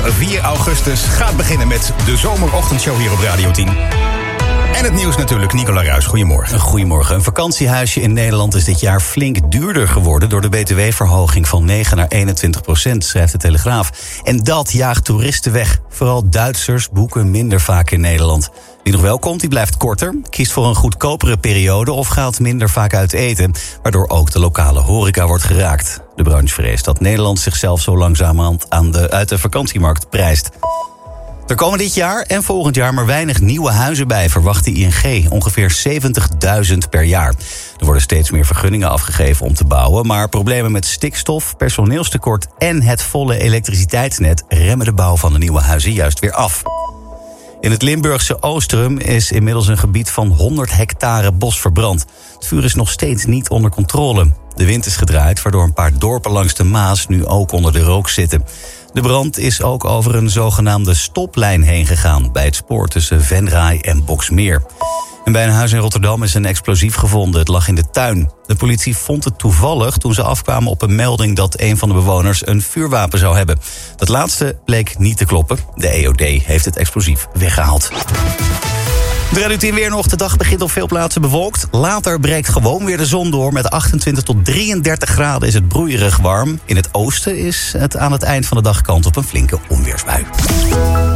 4 augustus gaat beginnen met de zomerochtendshow hier op Radio 10. En het nieuws natuurlijk, Nicola Ruijs. Goedemorgen. Goedemorgen. Een vakantiehuisje in Nederland is dit jaar flink duurder geworden door de btw-verhoging van 9 naar 21%, schrijft de Telegraaf. En dat jaagt toeristen weg. Vooral Duitsers boeken minder vaak in Nederland. Wie nog wel komt, die blijft korter, kiest voor een goedkopere periode of gaat minder vaak uit eten, waardoor ook de lokale horeca wordt geraakt. De branche vreest dat Nederland zichzelf zo langzamerhand uit de vakantiemarkt prijst. Er komen dit jaar en volgend jaar maar weinig nieuwe huizen bij, verwacht de ING. Ongeveer 70.000 per jaar. Er worden steeds meer vergunningen afgegeven om te bouwen, maar problemen met stikstof, personeelstekort en het volle elektriciteitsnet remmen de bouw van de nieuwe huizen juist weer af. In het Limburgse Oostrum is inmiddels een gebied van 100 hectare bos verbrand. Het vuur is nog steeds niet onder controle. De wind is gedraaid, waardoor een paar dorpen langs de Maas nu ook onder de rook zitten. De brand is ook over een zogenaamde stoplijn heen gegaan bij het spoor tussen Venray en Boxmeer. En bij een huis in Rotterdam is een explosief gevonden. Het lag in de tuin. De politie vond het toevallig toen ze afkwamen op een melding dat een van de bewoners een vuurwapen zou hebben. Dat laatste bleek niet te kloppen. De EOD heeft het explosief weggehaald. De Radio 10 weer nog. De dag begint op veel plaatsen bewolkt. Later breekt gewoon weer de zon door. Met 28 tot 33 graden is het broeierig warm. In het oosten is het aan het eind van de dag kans op een flinke onweersbui.